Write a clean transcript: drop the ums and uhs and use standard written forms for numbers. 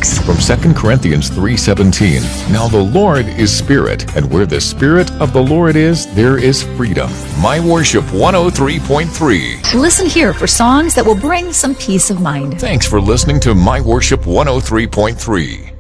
6. From 2 Corinthians 3:17. Now the Lord is Spirit, and where the Spirit of the Lord is, there is freedom. My Worship 103.3. Listen here for songs that will bring some peace of mind. Thanks for listening to My Worship 103.3.